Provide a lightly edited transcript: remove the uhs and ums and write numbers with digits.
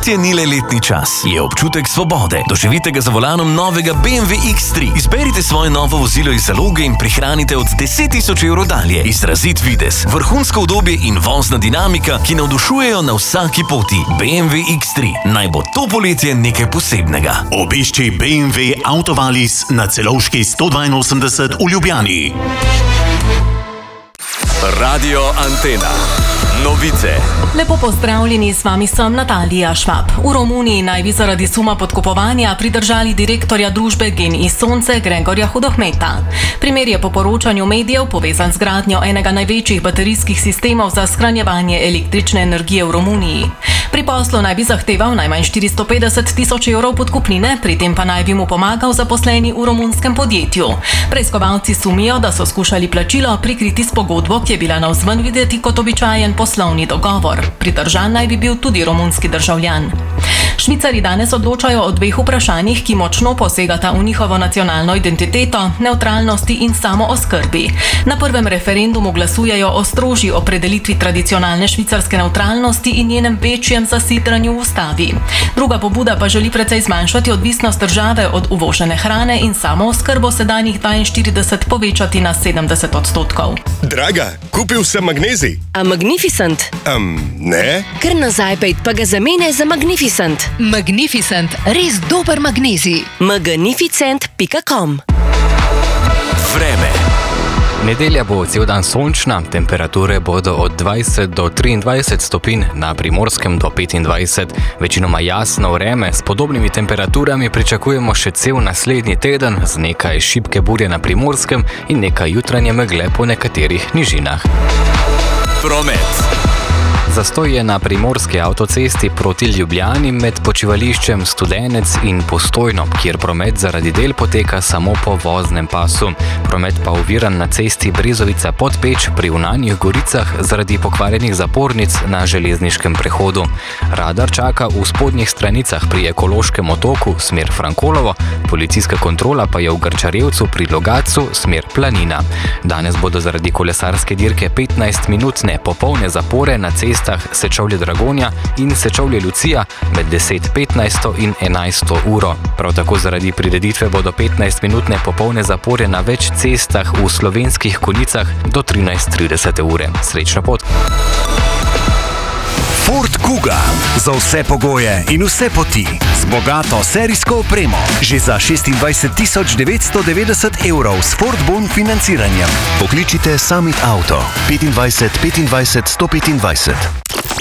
Poletje ni le letni čas, je občutek svobode. Doživite ga za volanom novega BMW X3. Izberite svoje novo vozilo iz zaloge in prihranite od 10.000 evrov dalje. Izrazit videz, vrhunsko udobje in vozna dinamika, ki navdušujejo na vsaki poti. BMW X3. Naj bo to poletje nekaj posebnega. Obišči BMW Autovalis na Celovški 182 v Ljubljani. Radio Antena. Novice. Lepo pozdravljeni, z vami sem Natalija Švab. V Romuniji naj bi zaradi suma podkupovanja pridržali direktorja družbe GEN-I Sonce Gregorja Hudohmeta. Primer je po poročanju medijev povezan z gradnjo enega največjih baterijskih sistemov za shranjevanje električne energije v Romuniji. Pri poslu naj bi zahteval najmanj 450.000 evrov podkupnine, pri tem pa naj bi mu pomagal zaposleni v romunskem podjetju. Preiskovalci sumijo, da so skušali plačilo prikriti s pogodbo, ki je bila navzven videti kot običajen poslovni dogovor. Pridržan naj bi bil tudi romunski državljan. Švicarji danes odločajo o dveh vprašanjih, ki močno posegata v njihovo nacionalno identiteto, nevtralnosti in samooskrbi. Na prvem referendumu glasujejo o strožji opredelitvi tradicionalne švicarske nevtralnosti in njenem večjem zasidranju v ustavi. Druga pobuda pa želi precej zmanjšati odvisnost države od uvožene hrane in samooskrbo sedanjih 42 povečati na 70%. Draga, kupil sem magnezij. A Magnificent? Ne. Kar nazaj pejt pa ga zamene za Magnificent. Magnificent, res dober magnezij. Magnificent.com. Vreme. Nedelja bo cel dan sončna, temperature bodo od 20 do 23 stopinj, na Primorskem do 25. Večinoma jasno vreme, s podobnimi temperaturami pričakujemo še cel naslednji teden, z nekaj šibke burje na Primorskem in nekaj jutranje megle po nekaterih nižinah. Promet. Zastoj je na primorski avtocesti proti Ljubljani med počivališčem Studenec in Postojno, kjer promet zaradi del poteka samo po voznem pasu. Promet pa oviran na cesti Brezovica-Podpeč pri Unanjih Goricah zaradi pokvarjenih zapornic na železniškem prehodu. Radar čaka v spodnjih stranicah pri Ekološkem otoku smer Frankolovo, policijska kontrola pa je v Grčarevcu pri Logatcu smer Planina. Danes bodo zaradi kolesarske dirke 15-minutne popolne zapore na cesti Sečovlje-Dragonja in Sečovlje-Lucija med 10:15 in 11 uro. Prav tako zaradi prireditve bodo 15-minutne popolne zapore na več cestah v Slovenskih Konjicah do 13:30 ure. Srečno pot! Ford Kuga. Za vse pogoje in vse poti. Z bogato serijsko opremo. Že za 26.990 evrov s Ford Bon financiranjem. Pokličite Summit Auto 25 25 125.